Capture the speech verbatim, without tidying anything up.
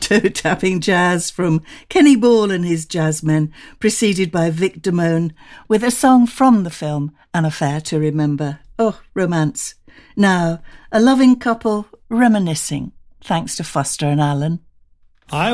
toe-tapping jazz from Kenny Ball and his Jazzmen, preceded by Vic Damone with a song from the film An Affair to Remember. Oh, romance. Now, a loving couple reminiscing, thanks to Foster and Allen. I